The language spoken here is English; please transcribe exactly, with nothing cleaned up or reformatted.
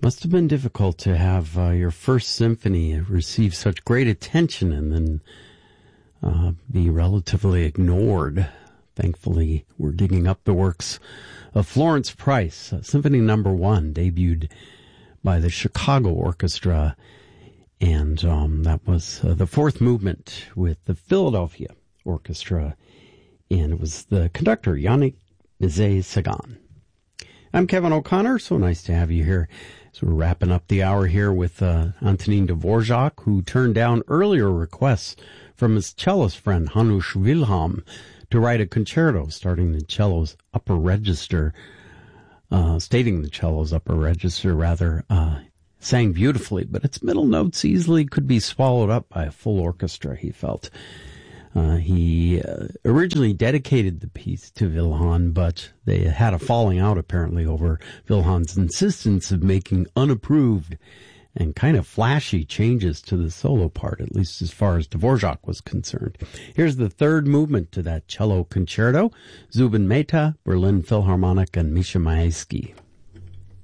Must have been difficult to have uh, your first symphony receive such great attention and then uh, be relatively ignored. Thankfully, we're digging up the works of Florence Price. Uh, Symphony Number One debuted by the Chicago Orchestra, and um, that was uh, the fourth movement with the Philadelphia Orchestra, and it was the conductor, Yannick Nézet-Séguin. I'm Kevin O'Connor. So nice to have you here. So we're wrapping up the hour here with uh, Antonin Dvorak, who turned down earlier requests from his cellist friend Hanush Wilhelm to write a concerto starting the cello's upper register, uh, stating the cello's upper register, rather, uh, sang beautifully, but its middle notes easily could be swallowed up by a full orchestra, he felt. Uh, he uh, originally dedicated the piece to Wilhelm, but they had a falling out apparently over Wilhelm's insistence of making unapproved and kind of flashy changes to the solo part, at least as far as Dvorak was concerned. Here's the third movement to that cello concerto, Zubin Mehta, Berlin Philharmonic, and Misha Mayeski.